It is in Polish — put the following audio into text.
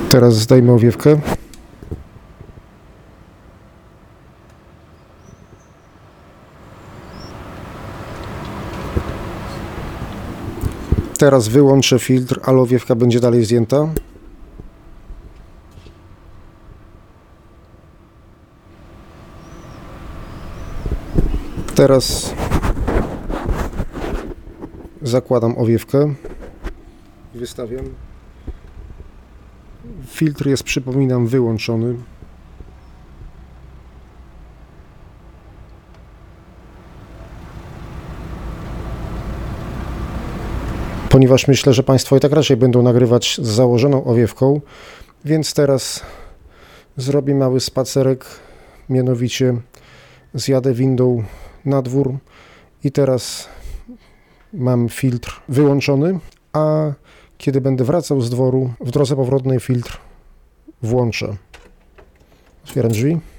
Teraz zdejmę owiewkę. Teraz wyłączę filtr, ale owiewka będzie dalej zdjęta. Teraz zakładam owiewkę i wystawiam. Filtr jest, przypominam, wyłączony. Ponieważ myślę, że Państwo i tak raczej będą nagrywać z założoną owiewką, więc teraz zrobię mały spacerek, mianowicie zjadę windą na dwór i teraz mam filtr wyłączony, a kiedy będę wracał z dworu, w drodze powrotnej filtr włączę. Otwieram drzwi.